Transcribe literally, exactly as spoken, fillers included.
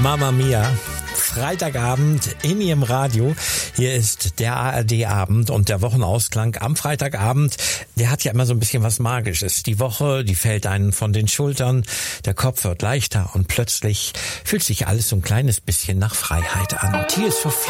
Mamma Mia. Freitagabend in Ihrem Radio. Hier ist der A R D-Abend und der Wochenausklang am Freitagabend. Der hat ja immer so ein bisschen was Magisches. Die Woche, die fällt einen von den Schultern, der Kopf wird leichter und plötzlich fühlt sich alles so ein kleines bisschen nach Freiheit an. Tears for Fears.